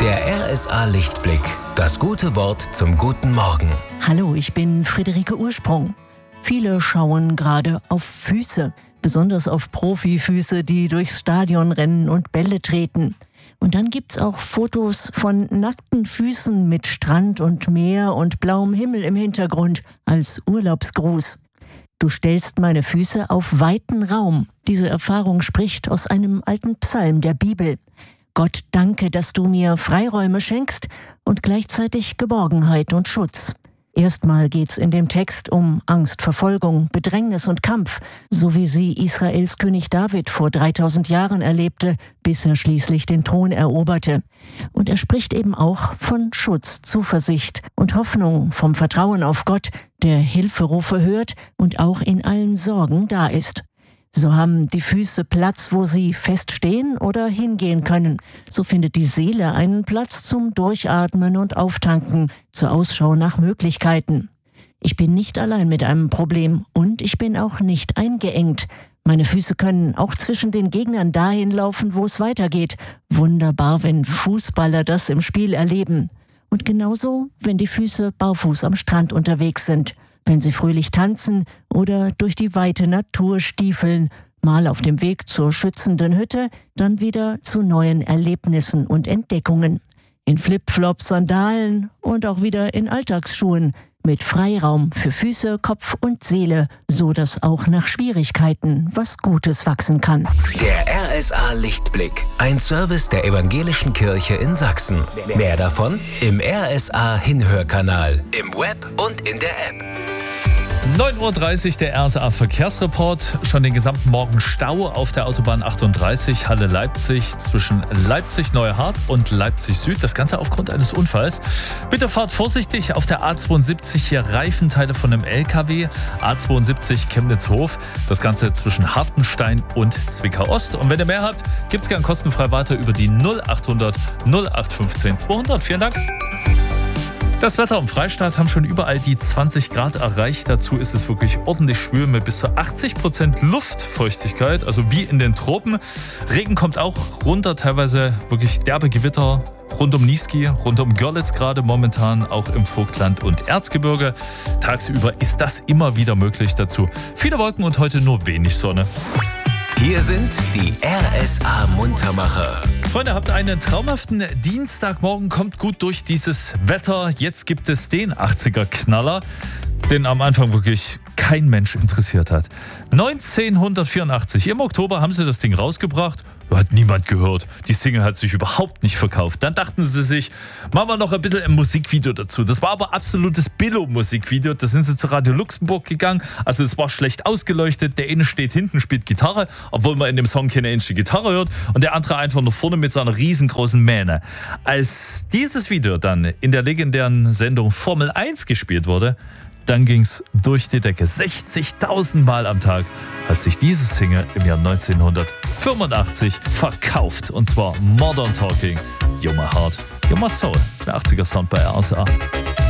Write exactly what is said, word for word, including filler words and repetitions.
Der R S A-Lichtblick. Das gute Wort zum guten Morgen. Hallo, ich bin Friederike Ursprung. Viele schauen gerade auf Füße, besonders auf Profifüße, die durchs Stadion rennen und Bälle treten. Und dann gibt's auch Fotos von nackten Füßen mit Strand und Meer und blauem Himmel im Hintergrund als Urlaubsgruß. Du stellst meine Füße auf weiten Raum. Diese Erfahrung spricht aus einem alten Psalm der Bibel. Gott, danke, dass du mir Freiräume schenkst und gleichzeitig Geborgenheit und Schutz. Erstmal geht's in dem Text um Angst, Verfolgung, Bedrängnis und Kampf, so wie sie Israels König David vor dreitausend Jahren erlebte, bis er schließlich den Thron eroberte. Und er spricht eben auch von Schutz, Zuversicht und Hoffnung, vom Vertrauen auf Gott, der Hilferufe hört und auch in allen Sorgen da ist. So haben die Füße Platz, wo sie feststehen oder hingehen können. So findet die Seele einen Platz zum Durchatmen und Auftanken, zur Ausschau nach Möglichkeiten. Ich bin nicht allein mit einem Problem und ich bin auch nicht eingeengt. Meine Füße können auch zwischen den Gegnern dahin laufen, wo es weitergeht. Wunderbar, wenn Fußballer das im Spiel erleben. Und genauso, wenn die Füße barfuß am Strand unterwegs sind. Wenn sie fröhlich tanzen oder durch die weite Natur stiefeln, mal auf dem Weg zur schützenden Hütte, dann wieder zu neuen Erlebnissen und Entdeckungen. In Flipflops, Sandalen und auch wieder in Alltagsschuhen, mit Freiraum für Füße, Kopf und Seele, so dass auch nach Schwierigkeiten was Gutes wachsen kann. Der R S A-Lichtblick, ein Service der Evangelischen Kirche in Sachsen. Mehr davon im R S A-Hinhörkanal, im Web und in der App. neun Uhr dreißig, der R S A-Verkehrsreport. Schon den gesamten Morgen Stau auf der Autobahn achtunddreißig, Halle-Leipzig, zwischen Leipzig-Neuhardt und Leipzig-Süd. Das Ganze aufgrund eines Unfalls. Bitte fahrt vorsichtig auf der A zweiundsiebzig, hier Reifenteile von einem L K W. A zweiundsiebzig Chemnitz-Hof. Das Ganze zwischen Hartenstein und Zwickau-Ost. Und wenn ihr mehr habt, gibt's gern kostenfrei weiter über die null achthundert null acht fünfzehn zweihundert. Vielen Dank. Das Wetter im Freistaat haben schon überall die zwanzig Grad erreicht. Dazu ist es wirklich ordentlich schwül mit bis zu achtzig Prozent Luftfeuchtigkeit, also wie in den Tropen. Regen kommt auch runter, teilweise wirklich derbe Gewitter rund um Niesky, rund um Görlitz gerade momentan, auch im Vogtland und Erzgebirge. Tagsüber ist das immer wieder möglich dazu. Viele Wolken und heute nur wenig Sonne. Hier sind die R S A-Muntermacher. Freunde, habt einen traumhaften Dienstagmorgen, kommt gut durch dieses Wetter. Jetzt gibt es den achtziger-Knaller, den am Anfang wirklich kein Mensch interessiert hat. neunzehnhundertvierundachtzig, im Oktober haben sie das Ding rausgebracht, hat niemand gehört. Die Single hat sich überhaupt nicht verkauft. Dann dachten sie sich, machen wir noch ein bisschen ein Musikvideo dazu. Das war aber absolutes Billo-Musikvideo. Da sind sie zu Radio Luxemburg gegangen. Also es war schlecht ausgeleuchtet. Der eine steht hinten, spielt Gitarre, obwohl man in dem Song keine einzige Gitarre hört. Und der andere einfach nur vorne mit seiner riesengroßen Mähne. Als dieses Video dann in der legendären Sendung Formel eins gespielt wurde, dann ging's durch die Decke. sechzigtausend Mal am Tag hat sich diese Single im Jahr neunzehnhundertfünfundachtzig verkauft. Und zwar Modern Talking, You're My Heart, You're My Soul. Der achtziger Sound bei R S A.